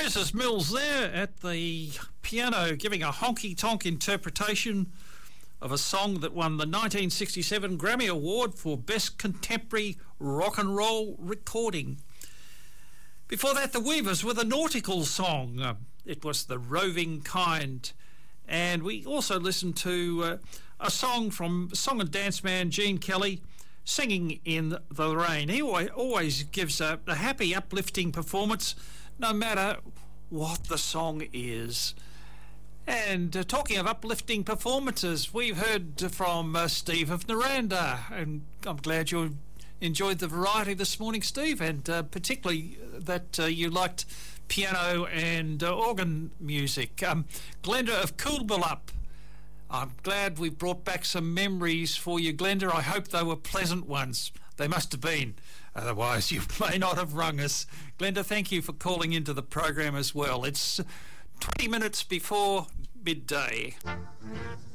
Moses Mills there at the piano giving a honky-tonk interpretation of a song that won the 1967 Grammy Award for Best Contemporary Rock and Roll Recording. Before that, the Weavers with a nautical song. It was The Roving Kind. And we also listened to a song from song and dance man Gene Kelly, Singing in the Rain. He always gives a happy, uplifting performance, no matter what the song is. And talking of uplifting performances, we've heard from Steve of Naranda, and I'm glad you enjoyed the variety this morning, Steve, and particularly that you liked piano and organ music. Glenda of Coolbellup, I'm glad we brought back some memories for you, Glenda. I hope they were pleasant ones. They must have been. Otherwise, you may not have rung us. Glenda, thank you for calling into the program as well. It's 20 minutes before midday.